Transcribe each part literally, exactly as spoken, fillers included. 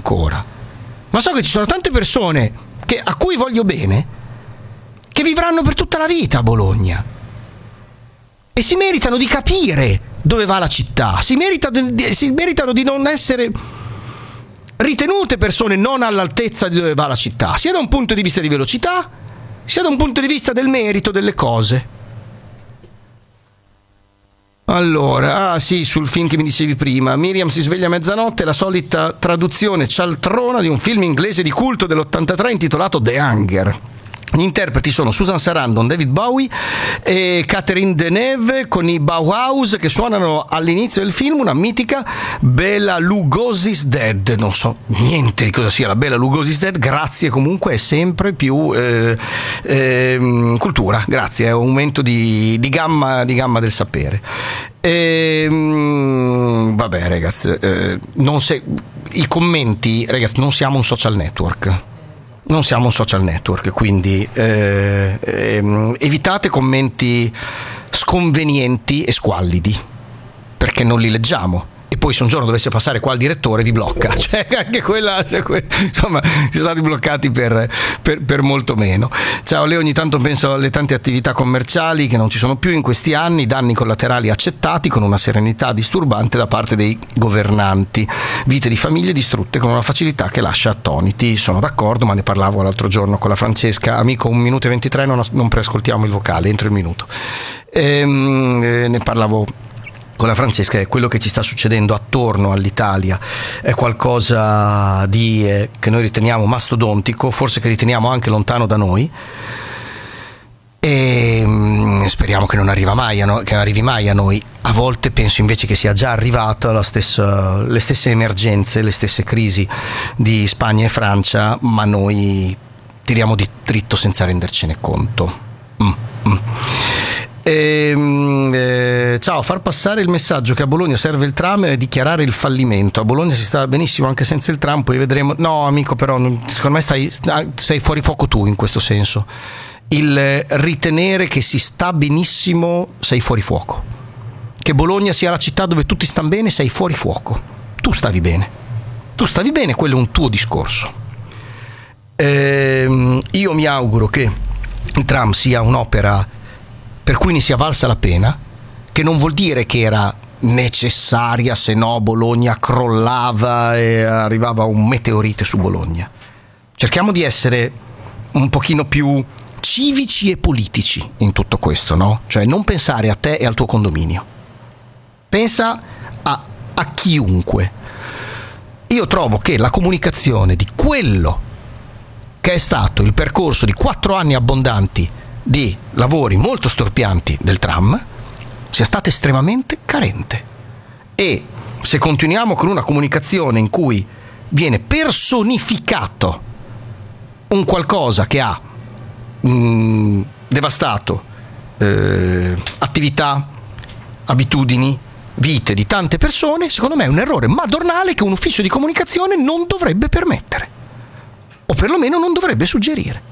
ancora, ma so che ci sono tante persone che, a cui voglio bene, che vivranno per tutta la vita a Bologna e si meritano di capire dove va la città, si meritano, si meritano di non essere ritenute persone non all'altezza di dove va la città, sia da un punto di vista di velocità, sia da un punto di vista del merito delle cose. Allora, ah sì, sul film che mi dicevi prima, Miriam si sveglia a mezzanotte, la solita traduzione cialtrona di un film inglese di culto dell'ottantatré intitolato The Hunger. Gli interpreti sono Susan Sarandon, David Bowie e Catherine Deneuve, con i Bauhaus che suonano all'inizio del film una mitica Bela Lugosi's Dead. Non so niente di cosa sia la Bela Lugosi's Dead, grazie, comunque è sempre più eh, eh, cultura, grazie, è un aumento di, di, gamma, di gamma del sapere. E, vabbè ragazzi, eh, non se, i commenti, ragazzi, non siamo un social network. Non siamo un social network, quindi eh, eh, evitate commenti sconvenienti e squallidi, perché non li leggiamo. E poi se un giorno dovesse passare qua il direttore vi blocca, cioè anche quella, insomma, si sono stati bloccati per, per, per molto meno. Ciao Leo, ogni tanto penso alle tante attività commerciali che non ci sono più in questi anni, danni collaterali accettati con una serenità disturbante da parte dei governanti, vite di famiglie distrutte con una facilità che lascia attoniti. Sono d'accordo, ma ne parlavo l'altro giorno con la Francesca, amico, un minuto e ventitré, non, non preascoltiamo il vocale, entro il minuto. Ehm, eh, ne parlavo con la Francesca, è quello che ci sta succedendo attorno all'Italia, è qualcosa di eh, che noi riteniamo mastodontico, forse che riteniamo anche lontano da noi, e mh, speriamo che non arriva mai a no, che non arrivi mai a noi. A volte penso invece che sia già arrivato la stessa, le stesse emergenze, le stesse crisi di Spagna e Francia, ma noi tiriamo di dritto senza rendercene conto. Mm, mm. E, eh, ciao, far passare il messaggio che a Bologna serve il tram e dichiarare il fallimento. A Bologna si sta benissimo anche senza il tram, poi vedremo. No amico, però secondo me stai, sei fuori fuoco tu in questo senso. Il ritenere che si sta benissimo, sei fuori fuoco. Che Bologna sia la città dove tutti stanno bene, sei fuori fuoco. Tu stavi bene, tu stavi bene, quello è un tuo discorso. eh, io mi auguro che il tram sia un'opera per cui ne sia valsa la pena, che non vuol dire che era necessaria, se no Bologna crollava e arrivava un meteorite su Bologna. Cerchiamo di essere un pochino più civici e politici in tutto questo, no? Cioè non pensare a te e al tuo condominio, pensa a, a chiunque. Io trovo che la comunicazione di quello che è stato il percorso di quattro anni abbondanti di lavori molto storpianti del tram sia stata estremamente carente, e se continuiamo con una comunicazione in cui viene personificato un qualcosa che ha mh, devastato eh, attività, abitudini, vite di tante persone, secondo me è un errore madornale che un ufficio di comunicazione non dovrebbe permettere, o perlomeno non dovrebbe suggerire.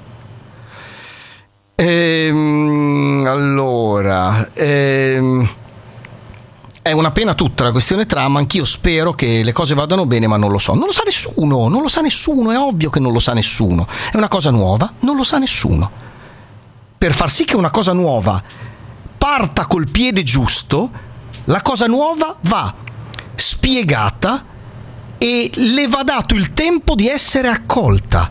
Ehm, allora ehm, è una pena tutta la questione tram. Anch'io spero che le cose vadano bene, ma non lo so, non lo sa nessuno, non lo sa nessuno, è ovvio che non lo sa nessuno, è una cosa nuova, non lo sa nessuno. Per far sì che una cosa nuova parta col piede giusto, la cosa nuova va spiegata e le va dato il tempo di essere accolta,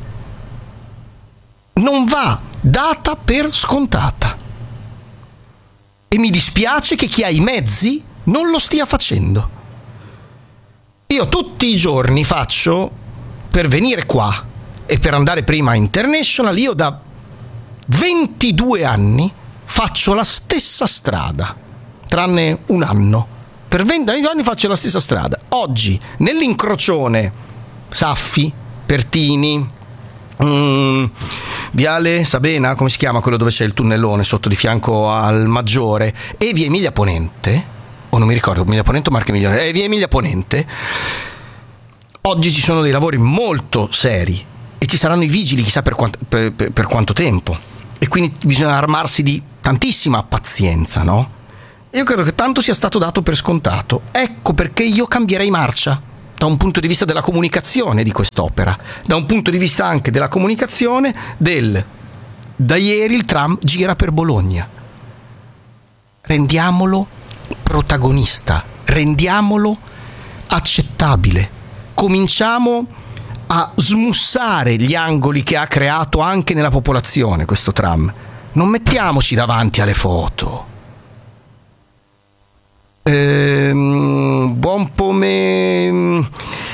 non va data per scontata. E mi dispiace che chi ha i mezzi non lo stia facendo. Io tutti i giorni faccio, per venire qua e per andare prima a International, io da ventidue anni faccio la stessa strada, tranne un anno. Per venti anni faccio la stessa strada. Oggi nell'incrocione Saffi, Pertini, Mm, Viale Sabena, come si chiama quello dove c'è il tunnelone sotto di fianco al Maggiore, e via Emilia Ponente, o non mi ricordo, Emilia Ponente o Marche Emilia, eh, via Emilia Ponente, oggi ci sono dei lavori molto seri e ci saranno i vigili chissà per quanto, per, per, per quanto tempo, e quindi bisogna armarsi di tantissima pazienza, no? Io credo che tanto sia stato dato per scontato. Ecco perché io cambierei marcia. da un punto di vista della comunicazione di quest'opera, da un punto di vista anche della comunicazione del da ieri il tram gira per Bologna. Rendiamolo protagonista, rendiamolo accettabile, cominciamo a smussare gli angoli che ha creato anche nella popolazione questo tram. Non mettiamoci davanti alle foto. Ehm, buon pome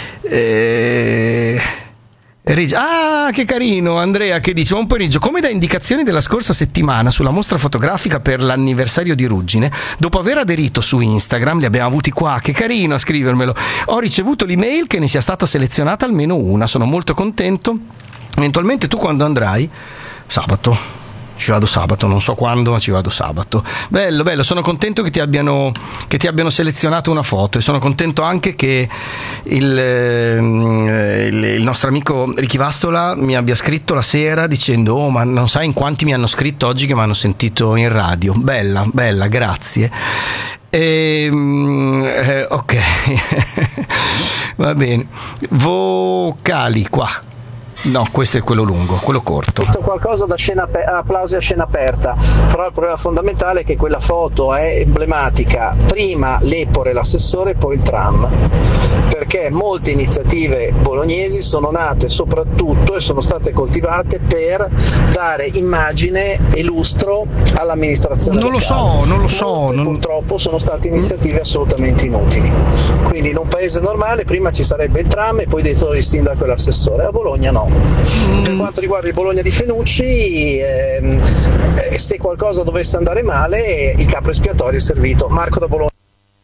eh, ah, che carino Andrea che dice: buon pomeriggio, come da indicazioni della scorsa settimana sulla mostra fotografica per l'anniversario di Ruggine, dopo aver aderito su Instagram, li abbiamo avuti qua, che carino a scrivermelo, ho ricevuto l'email che ne sia stata selezionata almeno una, sono molto contento. Eventualmente tu quando andrai? Sabato. Ci vado sabato, non so quando, ma ci vado sabato. Bello, bello, sono contento che ti abbiano, che ti abbiano selezionato una foto, e sono contento anche che il, il, il nostro amico Ricky Vastola mi abbia scritto la sera dicendo: oh, ma non sai in quanti mi hanno scritto oggi che mi hanno sentito in radio. Bella, bella, grazie. E, eh, ok, va bene. Vocali qua. No, questo è quello lungo, quello corto. Qualcosa da scena ape- applausi a scena aperta, però il problema fondamentale è che quella foto è emblematica: prima l'Epore, l'assessore, poi il tram, perché molte iniziative bolognesi sono nate soprattutto e sono state coltivate per dare immagine e lustro all'amministrazione non locale. lo so, non lo so Molte, non... purtroppo sono state iniziative assolutamente inutili. Quindi in un paese normale prima ci sarebbe il tram e poi dietro il sindaco e l'assessore. A Bologna no. Mm. Per quanto riguarda il Bologna di Fenucci, ehm, eh, se qualcosa dovesse andare male, il capo espiatorio è servito. Marco da Bologna.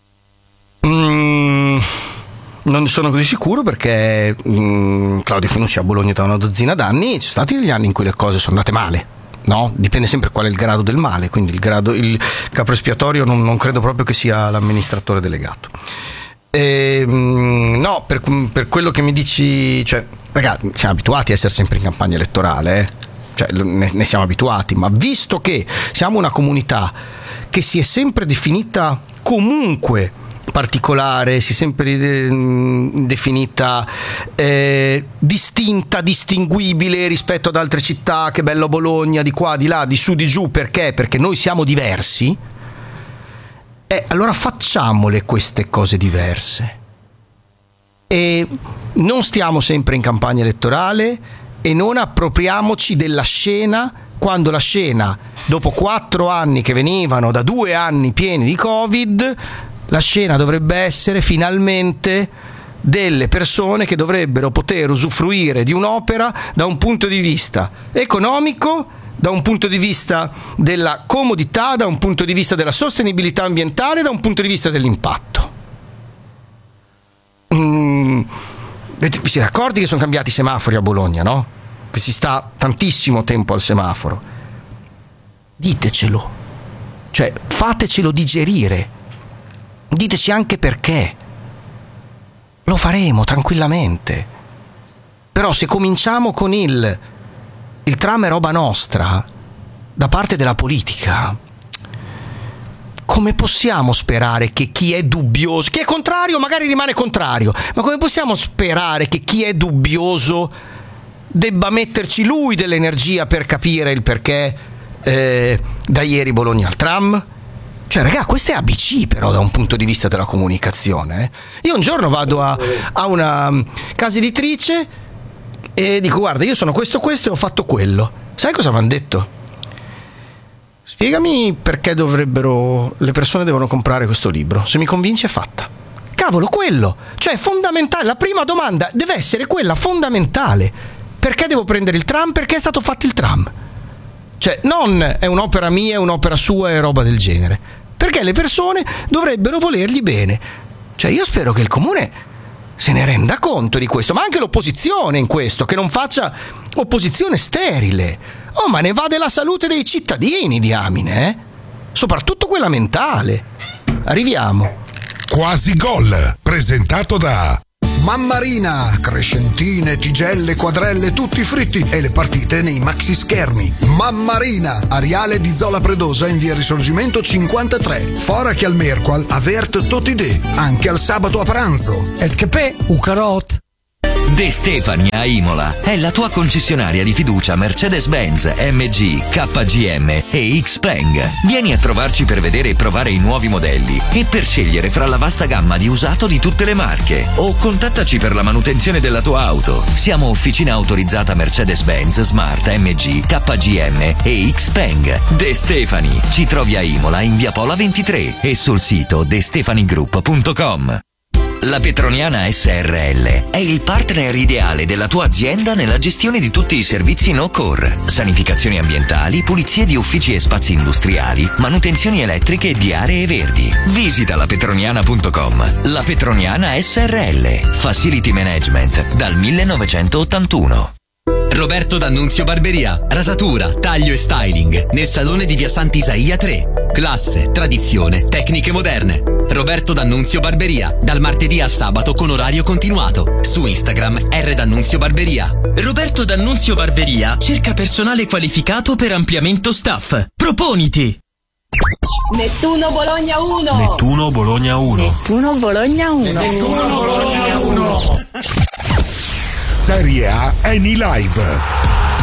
Mm, non ne sono così sicuro, perché mm, Claudio Fenucci a Bologna da una dozzina d'anni, ci sono stati degli anni in cui le cose sono andate male. No? Dipende sempre qual è il grado del male, quindi il, grado, il capo espiatorio non, non credo proprio che sia l'amministratore delegato. E, no, per, per quello che mi dici, cioè, ragazzi, siamo abituati a essere sempre in campagna elettorale, eh? Cioè, ne, ne siamo abituati, ma visto che siamo una comunità che si è sempre definita comunque particolare, si è sempre de- definita eh, distinta, distinguibile rispetto ad altre città, che bello Bologna, di qua, di là, di su, di giù, perché? Perché noi siamo diversi. Eh, allora facciamole queste cose diverse e non stiamo sempre in campagna elettorale e non appropriamoci della scena, quando la scena, dopo quattro anni che venivano da due anni pieni di Covid, la scena dovrebbe essere finalmente delle persone che dovrebbero poter usufruire di un'opera da un punto di vista economico, da un punto di vista della comodità, da un punto di vista della sostenibilità ambientale, da un punto di vista dell'impatto. Mm, vi siete accorti che sono cambiati i semafori a Bologna, no? Che si sta tantissimo tempo al semaforo. Ditecelo, cioè fatecelo digerire, diteci anche perché. Lo faremo tranquillamente. Però se cominciamo con il il tram è roba nostra da parte della politica, come possiamo sperare che chi è dubbioso, chi è contrario magari rimane contrario, ma come possiamo sperare che chi è dubbioso debba metterci lui dell'energia per capire il perché eh, da ieri Bologna al tram? Cioè, raga, questo è A B C però da un punto di vista della comunicazione. Eh? Io un giorno vado a, a una casa editrice e dico: guarda, io sono questo, questo e ho fatto quello. Sai cosa mi hanno detto? Spiegami perché dovrebbero, le persone devono comprare questo libro. Se mi convince è fatta. Cavolo, quello! Cioè, fondamentale, la prima domanda deve essere quella fondamentale. Perché devo prendere il tram? Perché è stato fatto il tram? Cioè, non è un'opera mia, è un'opera sua e roba del genere. Perché le persone dovrebbero volergli bene. Cioè, io spero che il comune se ne renda conto di questo, ma anche l'opposizione in questo, che non faccia opposizione sterile. Oh, ma ne va della salute dei cittadini, diamine, eh? Soprattutto quella mentale. Arriviamo. Quasi Gol, presentato da Mammarina, crescentine, tigelle, quadrelle, tutti fritti e le partite nei maxi schermi. Mammarina, Ariale di Zola Predosa in via Risorgimento cinquantatré. Fora che al Merqual, avert tutti de, anche al sabato a pranzo. Et che pe, u carot. De Stefani a Imola è la tua concessionaria di fiducia Mercedes-Benz, M G, K G M e Xpeng. Vieni a trovarci per vedere e provare i nuovi modelli e per scegliere fra la vasta gamma di usato di tutte le marche. O contattaci per la manutenzione della tua auto. Siamo officina autorizzata Mercedes-Benz, Smart, M G, K G M e Xpeng. De Stefani. Ci trovi a Imola in via Pola ventitré e sul sito de stefani group punto com. La Petroniana S R L è il partner ideale della tua azienda nella gestione di tutti i servizi no-core, sanificazioni ambientali, pulizie di uffici e spazi industriali, manutenzioni elettriche e di aree verdi. Visita la petroniana punto com. La Petroniana S R L, Facility Management dal millenovecentottantuno. Roberto D'Annunzio Barberia, rasatura, taglio e styling nel salone di via Sant'Isaia tre. Classe, tradizione, tecniche moderne. Roberto D'Annunzio Barberia, dal martedì al sabato con orario continuato. Su Instagram R D'Annunzio Barberia. Roberto D'Annunzio Barberia cerca personale qualificato per ampliamento staff. Proponiti! Nettuno Bologna uno. Nettuno Bologna uno. Nettuno Bologna uno. Nettuno Bologna uno. Serie A Eni Live.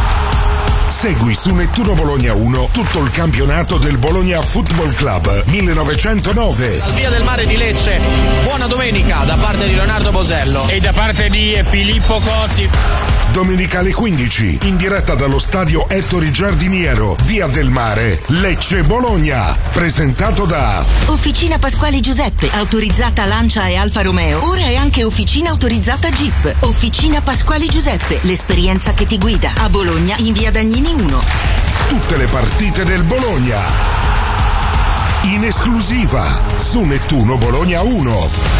Segui su Nettuno Bologna uno tutto il campionato del Bologna Football Club millenovecentonove. Dal Via del Mare di Lecce, buona domenica da parte di Leonardo Bosello e da parte di Filippo Cotti. Domenica alle quindici, in diretta dallo stadio Ettore Giardiniero, Via del Mare, Lecce Bologna. Presentato da Officina Pasquale Giuseppe, autorizzata Lancia e Alfa Romeo. Ora è anche officina autorizzata Jeep. Officina Pasquale Giuseppe, l'esperienza che ti guida. A Bologna in Via Dagnini uno. Tutte le partite del Bologna in esclusiva su Nettuno Bologna uno.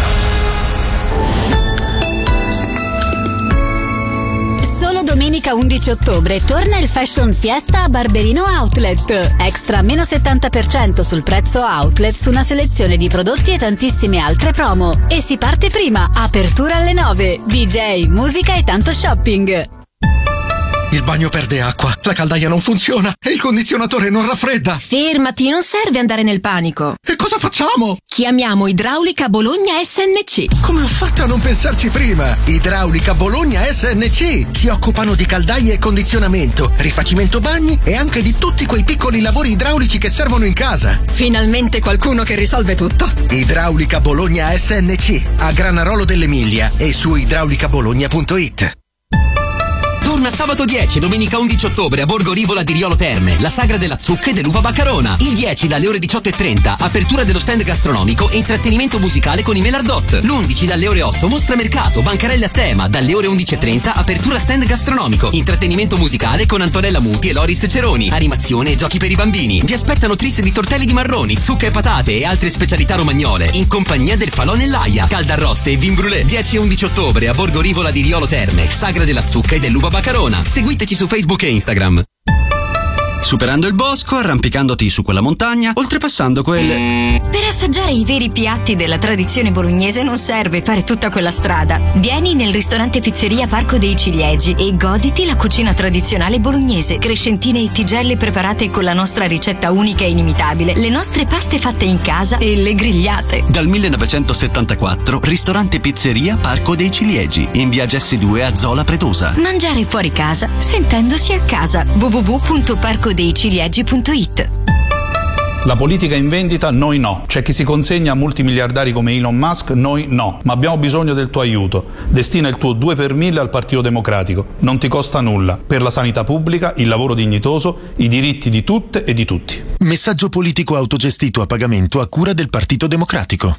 Domenica undici ottobre torna il Fashion Fiesta a Barberino Outlet. Extra meno settanta per cento sul prezzo outlet su una selezione di prodotti e tantissime altre promo. E si parte prima, apertura alle nove. D J, musica e tanto shopping. Il bagno perde acqua, la caldaia non funziona e il condizionatore non raffredda. Fermati, non serve andare nel panico. E cosa facciamo? Chiamiamo Idraulica Bologna S N C. Come ho fatto a non pensarci prima? Idraulica Bologna S N C. Si occupano di caldaie e condizionamento, rifacimento bagni e anche di tutti quei piccoli lavori idraulici che servono in casa. Finalmente qualcuno che risolve tutto. Idraulica Bologna S N C a Granarolo dell'Emilia e su idraulica bologna punto it. Torna sabato dieci e domenica undici ottobre a Borgo Rivola di Riolo Terme, la sagra della zucca e dell'uva baccarona. Il dieci dalle ore diciotto e trenta, apertura dello stand gastronomico e intrattenimento musicale con i Melardot. L'undici dalle ore otto, mostra mercato, bancarelle a tema. Dalle ore undici e trenta, apertura stand gastronomico, intrattenimento musicale con Antonella Muti e Loris Ceroni, animazione e giochi per i bambini. Vi aspettano tris di tortelli di marroni, zucca e patate e altre specialità romagnole, in compagnia del falò nell'aia, caldarroste e vin brûlé. dieci e undici ottobre a Borgo Rivola di Riolo Terme, sagra della zucca e dell'uva baccarona. Seguiteci su Facebook e Instagram. Superando il bosco, arrampicandoti su quella montagna, oltrepassando quel... Per assaggiare i veri piatti della tradizione bolognese non serve fare tutta quella strada. Vieni nel ristorante Pizzeria Parco dei Ciliegi e goditi la cucina tradizionale bolognese, crescentine e tigelle preparate con la nostra ricetta unica e inimitabile, le nostre paste fatte in casa e le grigliate. Dal millenovecentosettantaquattro, ristorante Pizzeria Parco dei Ciliegi, in via Gessi due a Zola Predosa. Mangiare fuori casa, sentendosi a casa. w w w punto parco dei ciliegi punto it. La politica in vendita, noi no. C'è chi si consegna a multimiliardari come Elon Musk, noi no. Ma abbiamo bisogno del tuo aiuto. Destina il tuo due per mille al Partito Democratico. Non ti costa nulla. Per la sanità pubblica, il lavoro dignitoso, i diritti di tutte e di tutti. Messaggio politico autogestito a pagamento a cura del Partito Democratico.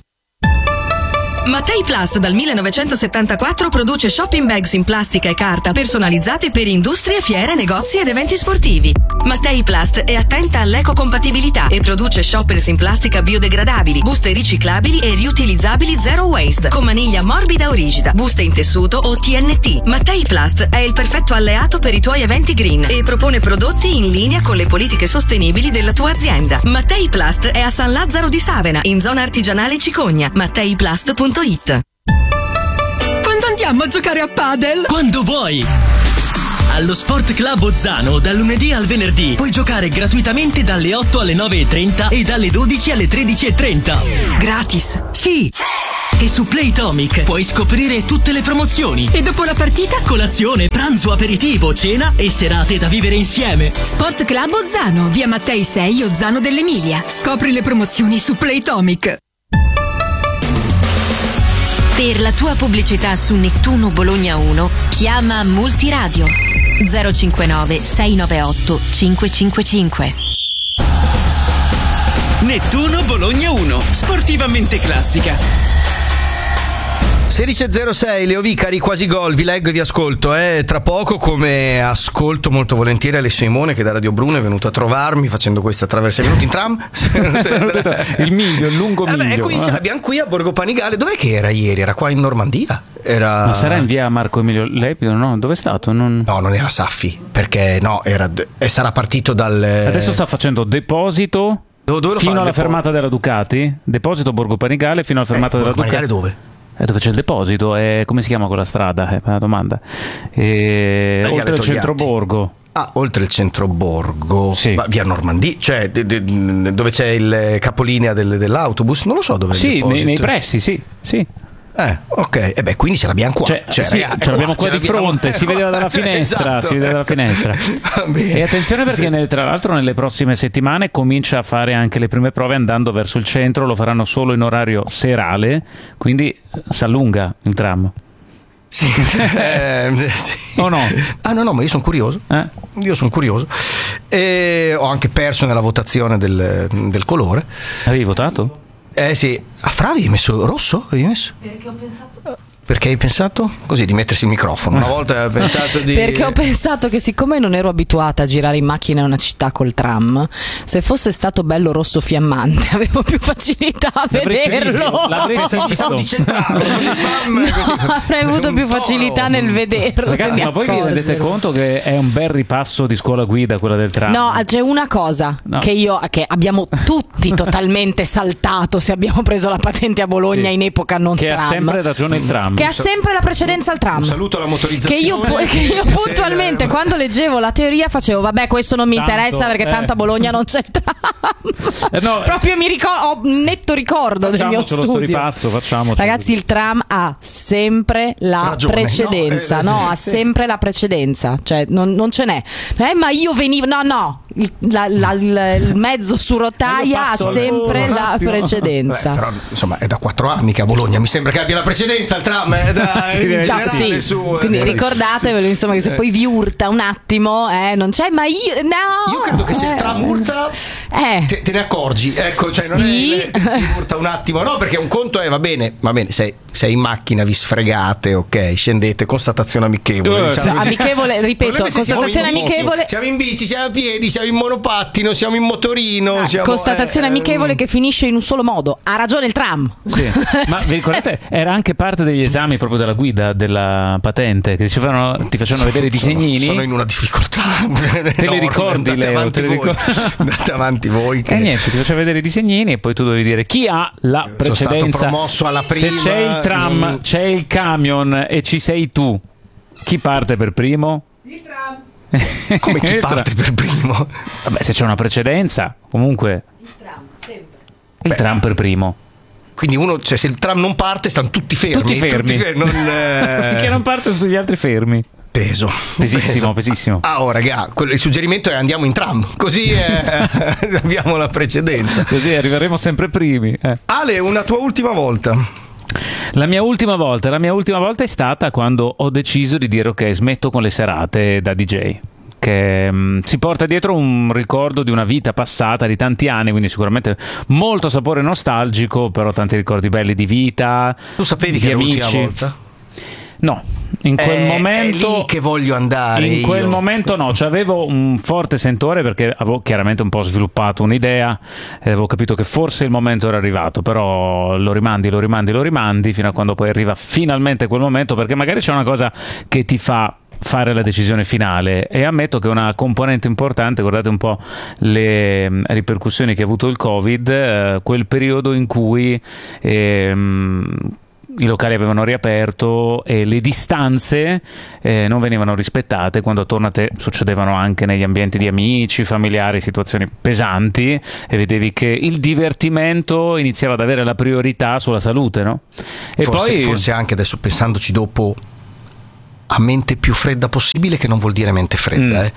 Mattei Plast dal millenovecentosettantaquattro produce shopping bags in plastica e carta personalizzate per industrie, fiere, negozi ed eventi sportivi. Mattei Plast è attenta all'ecocompatibilità e produce shoppers in plastica biodegradabili, buste riciclabili e riutilizzabili zero waste, con maniglia morbida o rigida, buste in tessuto o T N T. Mattei Plast è il perfetto alleato per i tuoi eventi green e propone prodotti in linea con le politiche sostenibili della tua azienda. Mattei Plast è a San Lazzaro di Savena, in zona artigianale Cicogna. mattei plast punto it. Quando Andiamo a giocare a padel. Quando vuoi. Allo Sport Club Ozzano, dal lunedì al venerdì, puoi giocare gratuitamente dalle otto alle nove e trenta e dalle dodici alle tredici e trenta. Gratis. Sì. E su Playtomic puoi scoprire tutte le promozioni. E dopo la partita? Colazione, pranzo, aperitivo, cena e serate da vivere insieme. Sport Club Ozzano, via Mattei sei, Ozzano dell'Emilia. Scopri le promozioni su Playtomic. Per la tua pubblicità su Nettuno Bologna uno, chiama Multiradio zero cinquantanove sei novantaotto cinquecentocinquantacinque. Nettuno Bologna uno, sportivamente classica. sedici e zero sei, Leo Vicari, quasi gol, vi leggo e vi ascolto, eh. Tra poco, come ascolto molto volentieri Alessio Imone, che da Radio Bruno è venuto a trovarmi facendo questa traversa. È venuto in tram? Il miglio, il lungo miglio. Vabbè, qui abbiamo qui a Borgo Panigale. Dov'è che era ieri? Era qua in Normandia? Era... Ma sarà in via Marco Emilio Lepido, no? Dove è stato? Non... No, non era Saffi, perché no, era e sarà partito dal... Adesso sta facendo deposito dove, dove fino alla depo... fermata della Ducati, deposito Borgo Panigale fino alla fermata eh, della Borgo Ducati. Panigale dove? Eh, dove c'è il deposito, eh, come si chiama quella strada? È una domanda. Eh, oltre il centro borgo. Ah, oltre il centro borgo, sì. Ma via Normandia, cioè de, de, dove c'è il capolinea del, dell'autobus, non lo so dove è. Sì, nei, nei pressi, sì, sì. Eh, ok, e beh, quindi ce l'abbiamo qua. Cioè, cioè, sì, ragazzi, ce l'abbiamo qua, qua di fronte, si vedeva dalla finestra, esatto, si vedeva dalla finestra. E attenzione perché sì. nel, tra l'altro nelle prossime settimane comincia a fare anche le prime prove andando verso il centro, lo faranno solo in orario serale, quindi si allunga il tram. Sì. eh, sì. O no? Ah no no, ma io sono curioso. Eh? Io sono curioso. E ho anche perso nella votazione del, del colore. Avevi votato? Eh sì. A Fra avevi messo rosso? Avevi messo? Perché ho pensato... Perché hai pensato? Così di mettersi il microfono. Una volta hai pensato di... Perché ho pensato che siccome non ero abituata a girare in macchina in una città col tram, se fosse stato bello rosso fiammante avevo più facilità a L'avresti vederlo. visto, l'avresti visto. No, avrei avuto più facilità nel vederlo. Ragazzi, ma voi vi rendete conto che è un bel ripasso di scuola guida quella del tram? No, c'è una cosa No. che io che abbiamo tutti totalmente saltato se abbiamo preso la patente a Bologna Sì. in epoca non Che tram. ha sempre ragione il tram. Che ha sempre la precedenza al tram. Un saluto alla motorizzazione. Che io, che io puntualmente quando leggevo la teoria facevo vabbè questo non mi Tanto, interessa perché eh. tanto a Bologna non c'è il tram. Eh, no, Proprio mi ricordo, ho un netto ricordo del mio facciamocelo studio. sto ripasso, facciamocelo. Ragazzi, il tram ha sempre la Ragione, precedenza, no? no, Eh, ha sì. sempre la precedenza, cioè non, non ce n'è. Eh, ma io venivo, no, no, il, la- la- il- il mezzo su rotaia ha passo sempre al volo, un la attimo. precedenza. Beh, però insomma è da quattro anni che a Bologna mi sembra che abbia la precedenza il tram. È da, Sì, in Già, generale sì. su, Quindi eh, ricordatevelo insomma che se Eh. poi vi urta un attimo eh, non c'è ma io no Io credo che se il tram urta eh. te, te ne accorgi, ecco, cioè non Sì. è, ti urta un attimo, no, perché un conto è va bene, va bene, sei, sei in macchina, vi sfregate, ok, scendete, constatazione amichevole. Eh, diciamo Sì, così. amichevole, ripeto, Il problema è se siamo constatazione in moto, amichevole. Siamo in bici, siamo a piedi, siamo in monopattino, siamo in motorino. Ah, siamo, constatazione eh, amichevole che finisce in un solo modo. Ha ragione il tram. Sì. Ma vi ricordate? Era anche parte degli esami proprio della guida della patente che dicevano, ti facevano vedere i disegnini. Sono, sono in una difficoltà. Te li ricordi, andate Leo? avanti Te li voi. ricordi? Andate avanti voi. Che... E niente, ti faceva vedere i disegnini e poi tu dovevi dire chi ha la Sono stato precedenza. promosso alla Se prima, c'è il tram, non- c'è il camion e ci sei tu, chi parte per primo? Il tram. Come chi Il tram. parte per primo? Vabbè, se c'è una precedenza, comunque Il tram, sempre. il Beh. tram per primo. Quindi uno, cioè se il tram non parte stanno tutti fermi. Tutti fermi. fer- non, eh, Finché non parte tutti gli altri fermi. Peso. Pesissimo, Peso. pesissimo. Ah, oh, raga, quello- il suggerimento è andiamo in tram, così eh, abbiamo la precedenza. Così arriveremo sempre primi. eh. Ale, una tua ultima volta. La mia ultima volta, la mia ultima volta è stata quando ho deciso di dire ok, smetto con le serate da D J. Che mh, si porta dietro un ricordo di una vita passata di tanti anni, quindi sicuramente molto sapore nostalgico, però tanti ricordi belli di vita. Tu sapevi di che era amici. l'ultima volta? No, in quel È- momento è lì che voglio andare in quel io. momento no, cioè avevo un forte sentore perché avevo chiaramente un po' sviluppato un'idea e avevo capito che forse il momento era arrivato, però lo rimandi, lo rimandi, lo rimandi fino a quando poi arriva finalmente quel momento, perché magari c'è una cosa che ti fa fare la decisione finale, e ammetto che una componente importante, guardate un po' le mh, ripercussioni che ha avuto il Covid, eh, quel periodo in cui ehm, i locali avevano riaperto e le distanze eh, non venivano rispettate, quando attorno a te succedevano anche negli ambienti di amici, familiari, situazioni pesanti, e vedevi che il divertimento iniziava ad avere la priorità sulla salute, no? E forse, poi forse anche adesso, pensandoci dopo, a mente più fredda possibile, che non vuol dire mente fredda, mm. eh.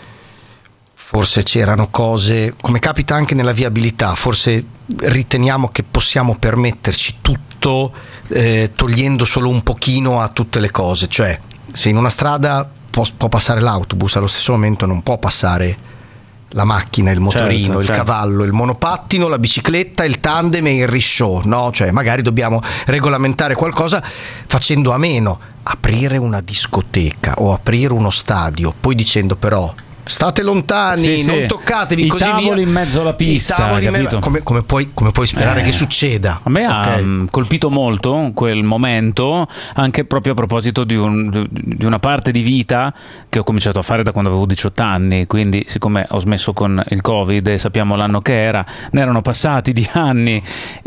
Forse c'erano cose, come capita anche nella viabilità, forse riteniamo che possiamo permetterci tutto eh, togliendo solo un pochino a tutte le cose. Cioè, se in una strada può, può passare l'autobus, allo stesso momento non può passare la macchina, il motorino, certo, il certo. cavallo, il monopattino, la bicicletta, il tandem e il risciò, no? Cioè, magari dobbiamo regolamentare qualcosa facendo a meno. Aprire una discoteca o aprire uno stadio, poi dicendo però state lontani, sì, non sì. toccatevi, I così via. tavoli in mezzo alla pista, me- come, come, puoi, come puoi sperare eh. che succeda? A me okay. ha colpito molto quel momento, anche proprio a proposito di, un, di una parte di vita che ho cominciato a fare da quando avevo diciotto anni, quindi siccome ho smesso con il Covid e sappiamo l'anno che era, ne erano passati di anni,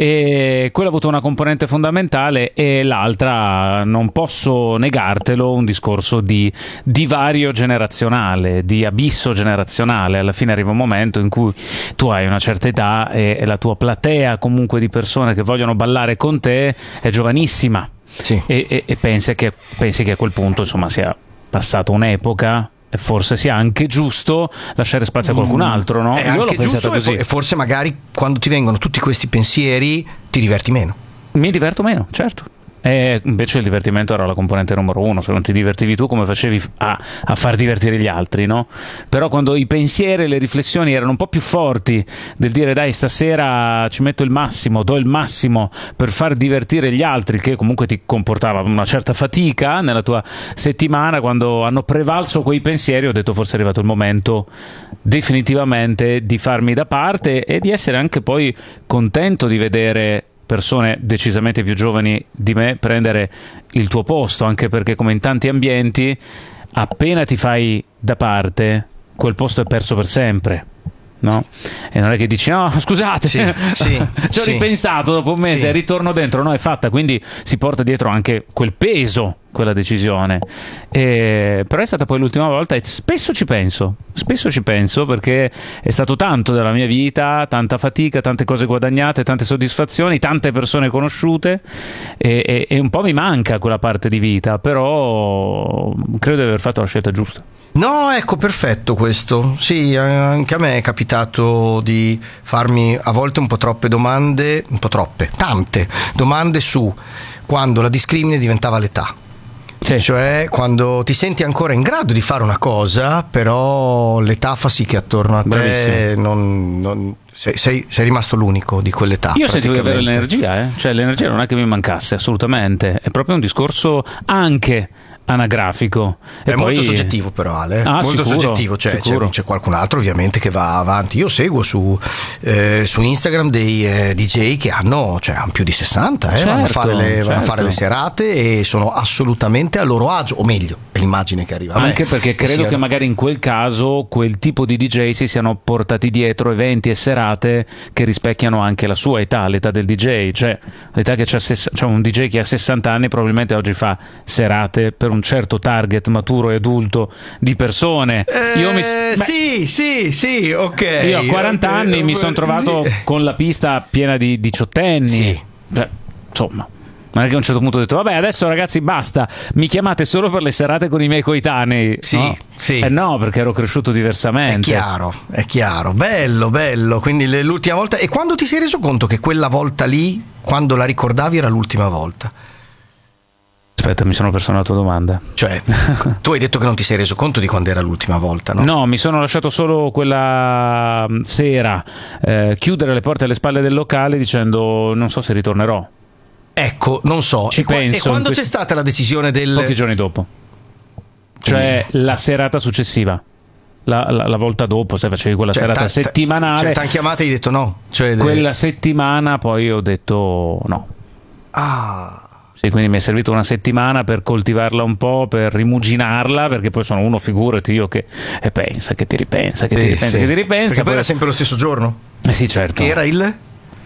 e quella ha avuto una componente fondamentale, e l'altra, non posso negartelo, un discorso di divario generazionale, di abisso generazionale. Alla fine arriva un momento in cui tu hai una certa età e, e la tua platea comunque di persone che vogliono ballare con te è giovanissima, sì. e, e, e pensi che, pensi che a quel punto insomma sia passata un'epoca e forse sia anche giusto lasciare spazio a qualcun altro, no? È Io l'ho anche pensata giusto, così. E forse magari quando ti vengono tutti questi pensieri ti diverti meno. Mi diverto meno, certo. E invece il divertimento era la componente numero uno. Se non ti divertivi tu, come facevi a, a far divertire gli altri, no? Però quando i pensieri e le riflessioni erano un po' più forti del dire dai, stasera ci metto il massimo, do il massimo per far divertire gli altri, che comunque ti comportava una certa fatica nella tua settimana, quando hanno prevalso quei pensieri ho detto forse è arrivato il momento definitivamente di farmi da parte e di essere anche poi contento di vedere persone decisamente più giovani di me prendere il tuo posto, anche perché come in tanti ambienti appena ti fai da parte quel posto è perso per sempre, no? E non è che dici no scusate sì, sì, ci ho sì. ripensato dopo un mese sì. ritorno dentro, no, è fatta, quindi si porta dietro anche quel peso, quella decisione, e, però è stata poi l'ultima volta e spesso ci penso spesso ci penso perché è stato tanto della mia vita, tanta fatica, tante cose guadagnate, tante soddisfazioni, tante persone conosciute, e, e, e un po' mi manca quella parte di vita, però credo di aver fatto la scelta giusta. No, ecco, perfetto questo. Sì, anche a me è capitato di farmi a volte un po' troppe domande, un po' troppe, tante domande su quando la discrimine diventava l'età. Sì. Cioè quando ti senti ancora in grado di fare una cosa, però l'età fa sì che attorno a te non, non, sei, sei, sei rimasto l'unico di quell'età. Io sentivo di avere l'energia, eh? Cioè l'energia non è che mi mancasse assolutamente, è proprio un discorso anche anagrafico. E è poi... molto soggettivo però, Ale. Ah, molto sicuro, soggettivo, cioè sicuro. C'è, c'è qualcun altro ovviamente che va avanti. Io seguo su, eh, su Instagram dei eh, D J che hanno, cioè, hanno più di sessanta, eh, certo, vanno, a fare le, certo. vanno a fare le serate e sono assolutamente a loro agio, o meglio, è l'immagine che arriva a me. Anche perché credo che, siano... che magari in quel caso quel tipo di D J si siano portati dietro eventi e serate che rispecchiano anche la sua età, l'età del D J, cioè l'età che c'ha sess- cioè un D J che ha sessanta anni probabilmente oggi fa serate per un certo target maturo e adulto di persone. Eh, io mi, sì, sì, sì, ok. Io a quaranta okay, anni mi sono trovato sì. con la pista piena di diciottenni. Sì. Beh, insomma, non è che a un certo punto ho detto vabbè adesso ragazzi basta, mi chiamate solo per le serate con i miei coetanei. Sì, no? sì. Eh no, perché ero cresciuto diversamente. È chiaro, è chiaro. Bello, bello. Quindi l'ultima volta. E quando ti sei reso conto che quella volta lì, quando la ricordavi, era l'ultima volta? Aspetta, mi sono perso una tua domanda. Cioè, tu hai detto che non ti sei reso conto di quando era l'ultima volta, no? No, mi sono lasciato solo quella sera eh, chiudere le porte alle spalle del locale dicendo non so se ritornerò. Ecco, non so. Ci e, qua, penso. E quando questi... c'è stata la decisione del... Pochi giorni dopo. Cioè Quindi... la serata successiva. La, la, la volta dopo, se facevi quella cioè, serata ta, settimanale. Cioè, t'han chiamato e hai detto no? Cioè, quella de... settimana poi ho detto no. Ah... Sì, quindi mi è servito una settimana per coltivarla un po', per rimuginarla, perché poi sono uno, figurati, io che e pensa, che ti ripensa, che ti eh, ripensa, sì. che ti ripensa. Perché poi era sempre lo stesso giorno? Eh sì, certo. Che era il?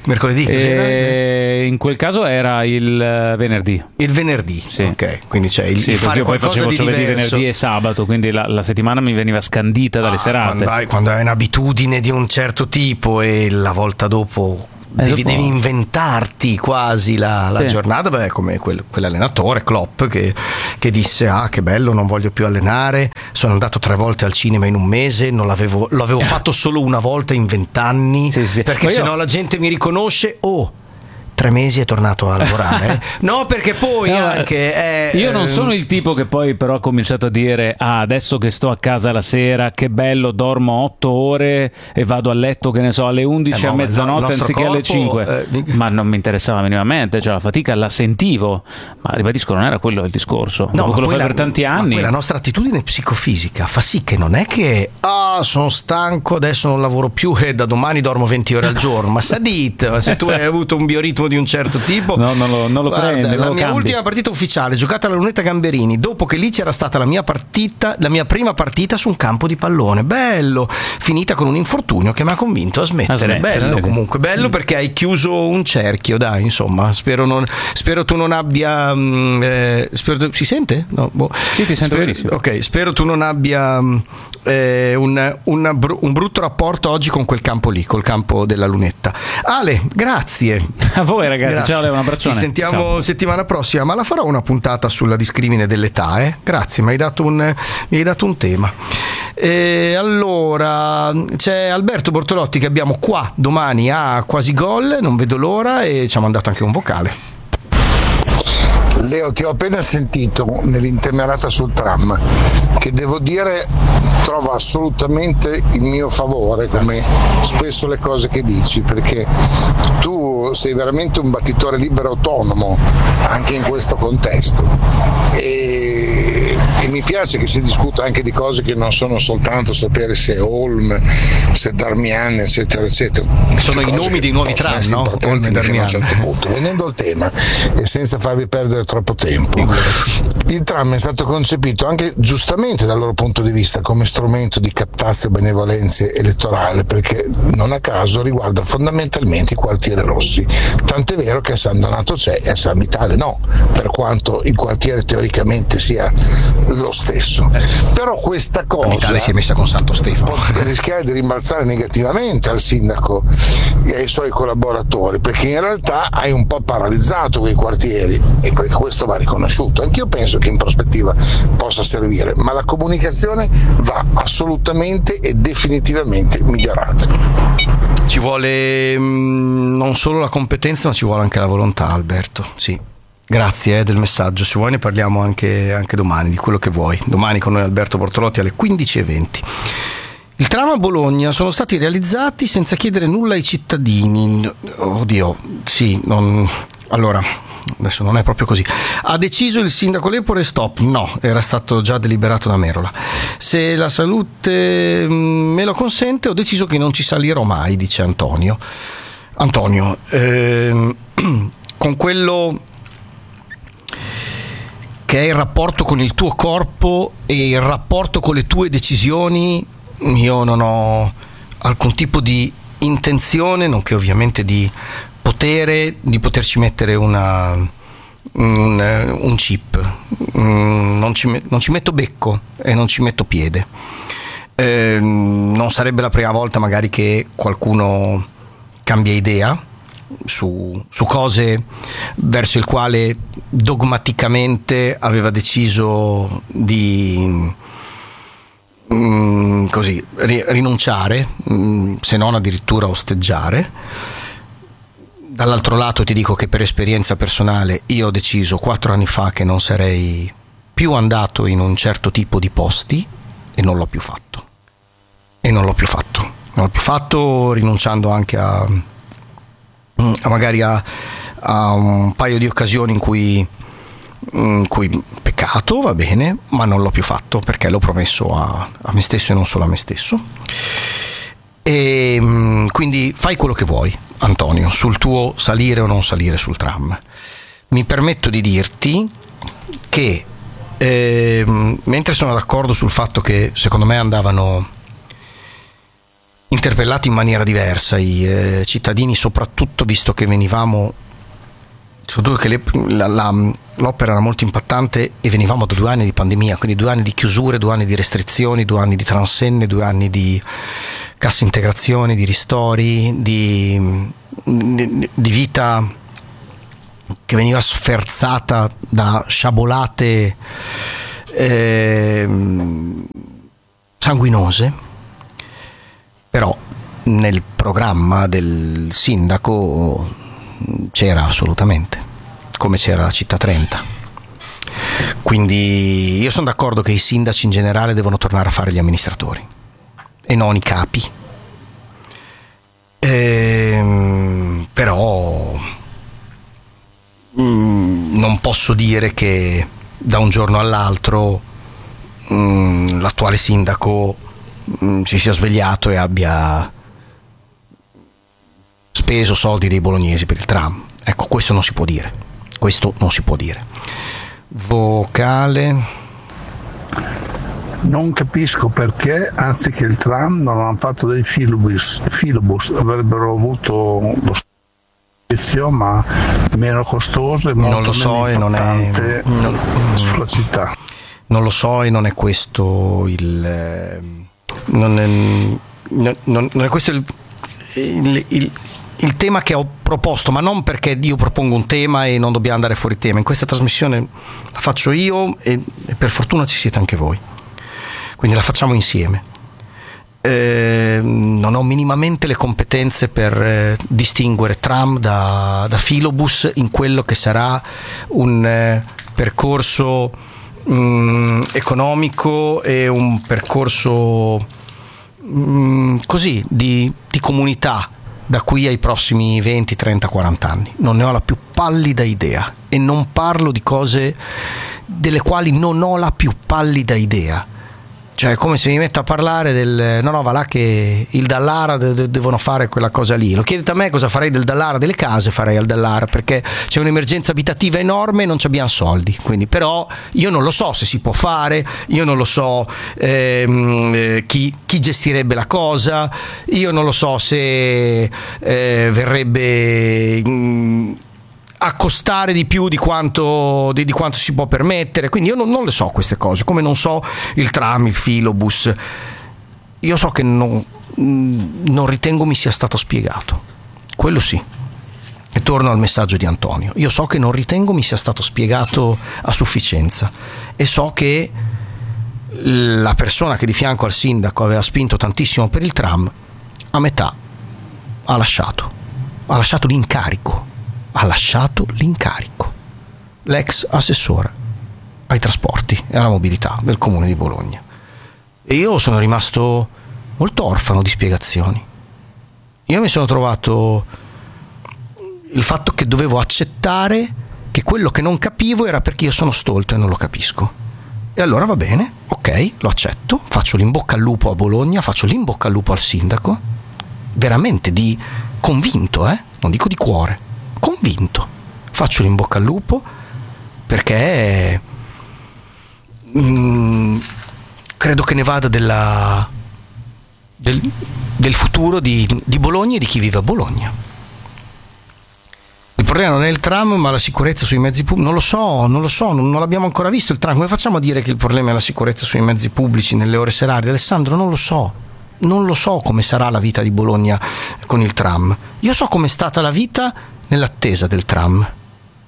Mercoledì? E in quel caso era il venerdì. Il venerdì, sì. Ok, quindi c'è il, sì, il fare io poi qualcosa facevo di giovedì, diverso. venerdì e sabato, quindi la, la settimana mi veniva scandita dalle ah, serate. Quando hai, quando hai un'abitudine di un certo tipo e la volta dopo devi, devi inventarti quasi la, la sì. giornata, beh, come quel, quell'allenatore Klopp che, che disse ah che bello, non voglio più allenare, sono andato tre volte al cinema in un mese, non l'avevo, l'avevo fatto solo una volta in vent'anni, sì, sì. perché sennò io... la gente mi riconosce. Oh, tre mesi è tornato a lavorare. No, perché poi no, anche è, io non sono il tipo che poi però ha cominciato a dire ah adesso che sto a casa la sera che bello, dormo otto ore e vado a letto che ne so alle undici eh, a mezzanotte anziché corpo, alle cinque eh, ma non mi interessava minimamente, cioè la fatica la sentivo, ma ribadisco non era quello il discorso. No, dopo che lo fai la, per tanti anni la nostra attitudine psicofisica fa sì che non è che ah sono stanco adesso non lavoro più e da domani dormo venti ore al giorno, ma sadit, ma se tu hai avuto un bioritmo di un certo tipo, no, non lo, non lo guarda, prendi, non la lo mia cambi. Ultima partita ufficiale giocata alla Lunetta Gamberini, dopo che lì c'era stata la mia partita, la mia prima partita su un campo di pallone, bello, finita con un infortunio che mi ha convinto a smettere, a smettere bello vedi. Comunque bello perché hai chiuso un cerchio, dai, insomma, spero, non, spero tu non abbia eh, spero tu, si sente? No, boh. Sì, ti sento spero, benissimo. Ok, spero tu non abbia eh, un, una, un brutto rapporto oggi con quel campo lì, col campo della Lunetta. Ale, grazie a voi ragazzi. Grazie. Ciao Leo, un abbraccione. Ci sentiamo ciao. settimana prossima, ma la farò una puntata sulla discrimine dell'età, eh? Grazie, mi hai dato un, mi hai dato un tema. E allora c'è Alberto Bortolotti che abbiamo qua domani a Quasi Gol, non vedo l'ora, e ci ha mandato anche un vocale. Leo, ti ho appena sentito nell'intemerata sul tram, che devo dire trova assolutamente il mio favore, come spesso le cose che dici, perché tu sei veramente un battitore libero autonomo anche in questo contesto e, e mi piace che si discuta anche di cose che non sono soltanto sapere se è Holm, se è Darmian, eccetera eccetera. Sono i nomi dei nuovi tram, no? Holm e Darmian. A un certo punto. Venendo al tema e senza farvi perdere troppo tempo, il tram è stato concepito anche giustamente dal loro punto di vista come strumento di captazio benevolenze elettorale, perché non a caso riguarda fondamentalmente i quartieri rossi, tant'è vero che a San Donato c'è e a San Vitale no, per quanto il quartiere teoricamente sia lo stesso. Però questa cosa Vitale si è messa con Santo Stefano, può rischiare di rimbalzare negativamente al sindaco e ai suoi collaboratori, perché in realtà hai un po' paralizzato quei quartieri, e questo va riconosciuto. Anch'io penso che in prospettiva possa servire, ma la comunicazione va assolutamente e definitivamente migliorata. Ci vuole mh, non solo la competenza, ma ci vuole anche la volontà, Alberto. Sì. Grazie eh, del messaggio. Se vuoi ne parliamo anche, anche domani, di quello che vuoi. Domani con noi Alberto Bortolotti alle quindici e venti. Il tram a Bologna sono stati realizzati senza chiedere nulla ai cittadini. Oddio, sì, non... allora, adesso non è proprio così. Ha deciso il sindaco Lepore stop? No, era stato già deliberato da Merola. Se la salute me lo consente, ho deciso che non ci salirò mai, dice Antonio. Antonio, ehm, con quello che è il rapporto con il tuo corpo e il rapporto con le tue decisioni, io non ho alcun tipo di intenzione, nonché ovviamente di potere, di poterci mettere una, un, un chip. Non ci, non ci metto becco e non ci metto piede. Eh, non sarebbe la prima volta magari che qualcuno cambia idea su, su cose verso il quale dogmaticamente aveva deciso di mm, così rinunciare, mm, se non addirittura osteggiare. Dall'altro lato ti dico che per esperienza personale io ho deciso quattro anni fa che non sarei più andato in un certo tipo di posti e non l'ho più fatto e non l'ho più fatto non l'ho più fatto rinunciando anche a, a magari a, a un paio di occasioni in cui in cui peccato, va bene, ma non l'ho più fatto perché l'ho promesso a, a me stesso e non solo a me stesso. E quindi fai quello che vuoi, Antonio, sul tuo salire o non salire sul tram. Mi permetto di dirti che eh, mentre sono d'accordo sul fatto che secondo me andavano interpellati in maniera diversa i eh, cittadini, soprattutto visto che venivamo, soprattutto che le, la, la, l'opera era molto impattante e venivamo da due anni di pandemia, quindi due anni di chiusure, due anni di restrizioni, due anni di transenne, due anni di cassa integrazione, di ristori, di, di, di vita che veniva sferzata da sciabolate eh, sanguinose. Però nel programma del sindaco c'era assolutamente, come c'era la città trenta. Quindi io sono d'accordo che i sindaci in generale devono tornare a fare gli amministratori e non i capi. Ehm, però mh, non posso dire che da un giorno all'altro mh, l'attuale sindaco si sia svegliato e abbia speso soldi dei bolognesi per il tram. Ecco, questo non si può dire. Questo non si può dire. Vocale. Non capisco perché, anziché il tram, non hanno fatto dei filobus. Filobus avrebbero avuto lo servizio, ma meno costoso e molto non lo so e non è non, sulla città. Non lo so e non è questo il Non è, non, non è questo il, il, il, il tema che ho proposto, ma non perché io propongo un tema e non dobbiamo andare fuori tema. In questa trasmissione la faccio io e, e per fortuna ci siete anche voi, quindi la facciamo insieme. Eh, non ho minimamente le competenze per eh, distinguere tram da, da filobus in quello che sarà un eh, percorso Mm, economico e un percorso mm, così di, di comunità da qui ai prossimi venti, trenta, quaranta anni. Non ne ho la più pallida idea e non parlo di cose delle quali non ho la più pallida idea. Cioè è come se mi metto a parlare del no no va là che il Dallara de- de- devono fare quella cosa lì. Lo chiedete a me cosa farei del Dallara, delle case farei al Dallara, perché c'è un'emergenza abitativa enorme e non ci abbiamo soldi. Quindi però io non lo so se si può fare, io non lo so ehm, eh, chi, chi gestirebbe la cosa, io non lo so se eh, verrebbe mh, a costare di più di quanto, di, di quanto si può permettere. Quindi io non, non le so queste cose, come non so il tram, il filobus. Io so che non, non ritengo mi sia stato spiegato, quello sì. E torno al messaggio di Antonio, io so che non ritengo mi sia stato spiegato a sufficienza e so che la persona che di fianco al sindaco aveva spinto tantissimo per il tram a metà ha lasciato ha lasciato l'incarico ha lasciato l'incarico l'ex assessore ai trasporti e alla mobilità del comune di Bologna, e io sono rimasto molto orfano di spiegazioni. Io mi sono trovato il fatto che dovevo accettare che quello che non capivo era perché io sono stolto e non lo capisco, e allora va bene, ok, lo accetto, faccio l'in bocca al lupo a Bologna, faccio l'in bocca al lupo al sindaco, veramente di convinto, eh? Non dico di cuore, convinto, faccio l'in bocca al lupo perché mh, credo che ne vada della, del, del futuro di, di Bologna e di chi vive a Bologna. Il problema non è il tram ma la sicurezza sui mezzi pubblici. Non lo so, non lo so, non, non l'abbiamo ancora visto il tram. Come facciamo a dire che il problema è la sicurezza sui mezzi pubblici nelle ore serali? Alessandro, non lo so. Non lo so come sarà la vita di Bologna con il tram. Io so com'è stata la vita nell'attesa del tram. È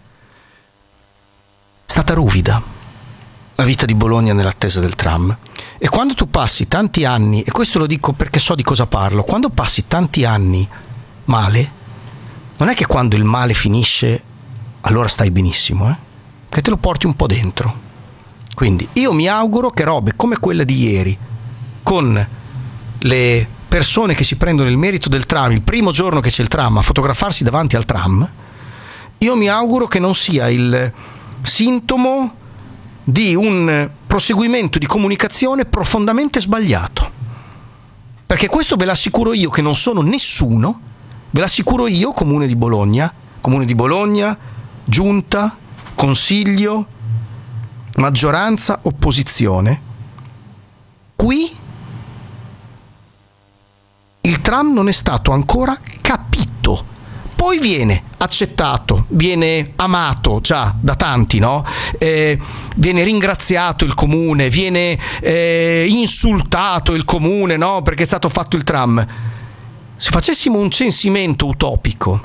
stata ruvida la vita di Bologna nell'attesa del tram. E quando tu passi tanti anni, e questo lo dico perché so di cosa parlo, quando passi tanti anni male, non è che quando il male finisce allora stai benissimo, eh? Che te lo porti un po' dentro. Quindi io mi auguro che robe come quella di ieri, con le persone che si prendono il merito del tram il primo giorno che c'è il tram a fotografarsi davanti al tram, io mi auguro che non sia il sintomo di un proseguimento di comunicazione profondamente sbagliato, perché questo ve l'assicuro io che non sono nessuno, ve l'assicuro io, Comune di Bologna, Comune di Bologna, Giunta, Consiglio, maggioranza, opposizione. Qui il tram non è stato ancora capito. Poi viene accettato, viene amato già da tanti, no? Eh, viene ringraziato il comune, viene eh, insultato il comune, no? Perché è stato fatto il tram. Se facessimo un censimento utopico,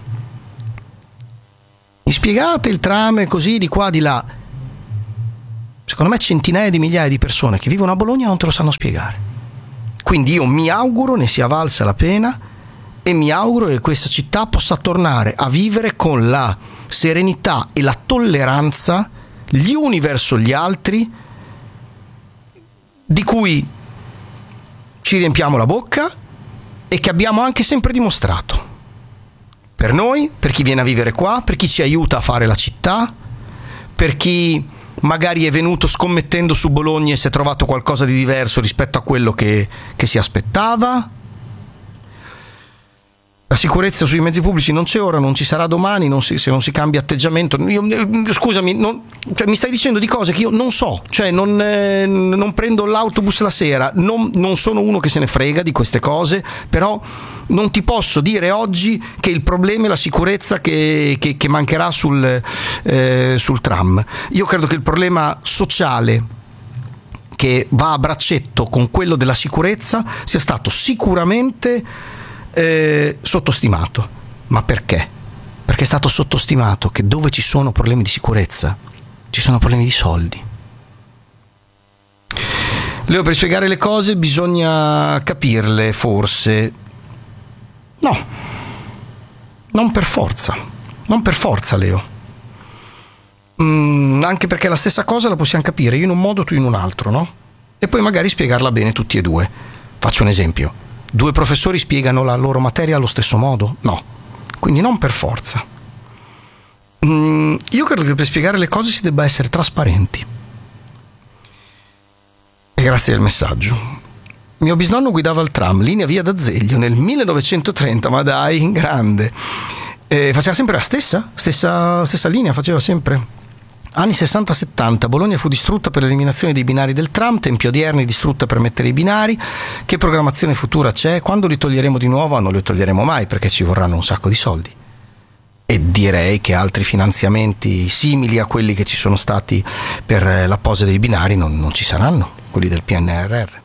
mi spiegate il tram così di qua di là, secondo me centinaia di migliaia di persone che vivono a Bologna non te lo sanno spiegare. Quindi io mi auguro ne sia valsa la pena e mi auguro che questa città possa tornare a vivere con la serenità e la tolleranza gli uni verso gli altri, di cui ci riempiamo la bocca e che abbiamo anche sempre dimostrato. Per noi, per chi viene a vivere qua, per chi ci aiuta a fare la città, per chi magari è venuto scommettendo su Bologna e si è trovato qualcosa di diverso rispetto a quello che, che si aspettava. La sicurezza sui mezzi pubblici non c'è ora, non ci sarà domani, non si, se non si cambia atteggiamento. Io, scusami, non, cioè, mi stai dicendo di cose che io non so, cioè non, eh, non prendo l'autobus la sera, non, non sono uno che se ne frega di queste cose, però non ti posso dire oggi che il problema è la sicurezza che, che, che mancherà sul, eh, sul tram. Io credo che il problema sociale che va a braccetto con quello della sicurezza sia stato sicuramente Eh, sottostimato. Ma perché? Perché è stato sottostimato che dove ci sono problemi di sicurezza ci sono problemi di soldi. Leo, per spiegare le cose bisogna capirle, forse. No, non per forza, non per forza, Leo. Mm, anche perché la stessa cosa la possiamo capire io in un modo, tu in un altro, no? E poi magari spiegarla bene tutti e due. Faccio un esempio. Due professori spiegano la loro materia allo stesso modo? No. Quindi non per forza. Mm, io credo che per spiegare le cose si debba essere trasparenti. E grazie del messaggio. Mio bisnonno guidava il tram, linea via d'Azeglio, nel millenovecentotrenta, ma dai, in grande. E faceva sempre la stessa? Stessa, stessa linea, faceva sempre. Anni sessanta settanta, Bologna fu distrutta per l'eliminazione dei binari del tram, tempi odierni distrutta per mettere i binari. Che programmazione futura c'è? Quando li toglieremo di nuovo? Non li toglieremo mai, perché ci vorranno un sacco di soldi. E direi che altri finanziamenti simili a quelli che ci sono stati per la posa dei binari non, non ci saranno, quelli del P N R R.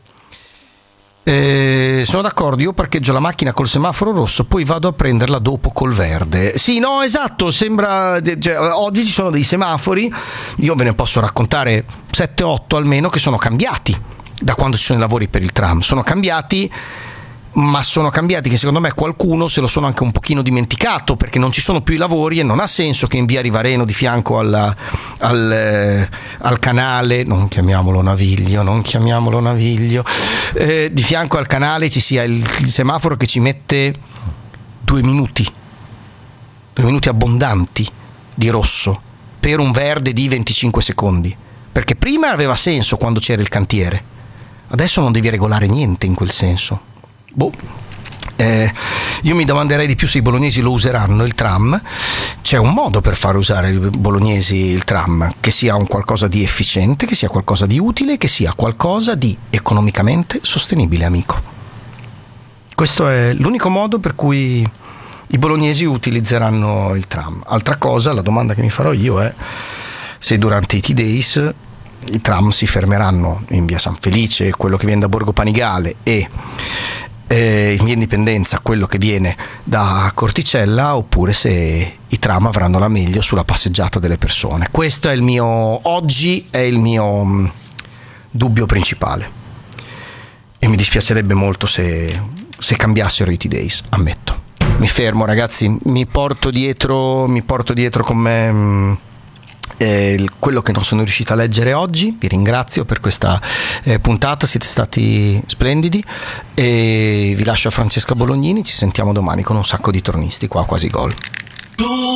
Eh, sono d'accordo, io parcheggio la macchina col semaforo rosso, poi vado a prenderla dopo col verde. Sì, no, esatto, sembra, cioè, oggi ci sono dei semafori, io ve ne posso raccontare sette otto almeno, che sono cambiati da quando ci sono i lavori per il tram. Sono cambiati, ma sono cambiati che secondo me qualcuno se lo sono anche un pochino dimenticato, perché non ci sono più i lavori e non ha senso che in via Rivareno, di fianco alla, al, eh, al canale, non chiamiamolo Naviglio, non chiamiamolo Naviglio, eh, di fianco al canale ci sia il, il semaforo che ci mette due minuti, due minuti abbondanti di rosso per un verde di venticinque secondi, perché prima aveva senso quando c'era il cantiere, adesso non devi regolare niente in quel senso. Boh. Eh, io mi domanderei di più se i bolognesi lo useranno il tram. C'è un modo per far usare i bolognesi il tram, che sia un qualcosa di efficiente, che sia qualcosa di utile, che sia qualcosa di economicamente sostenibile, amico. Questo è l'unico modo per cui i bolognesi utilizzeranno il tram. Altra cosa, la domanda che mi farò io è se durante i T-Days i tram si fermeranno in via San Felice, quello che viene da Borgo Panigale, e Eh, in via Indipendenza quello che viene da Corticella, oppure se i tram avranno la meglio sulla passeggiata delle persone. Questo è il mio, oggi è il mio mh, dubbio principale, e mi dispiacerebbe molto se, se cambiassero i T-Days, ammetto. Mi fermo, ragazzi, mi porto dietro mi porto dietro con me mh, Eh, quello che non sono riuscito a leggere oggi. Vi ringrazio per questa eh, puntata, siete stati splendidi, e vi lascio a Francesca Bolognini. Ci sentiamo domani con un sacco di tornisti qua a Quasi Gol.